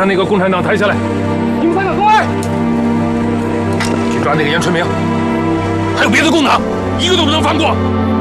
那个共产党抬下来！你们3个过来，去抓那个严春明，还有别的共党，一个都不能放过。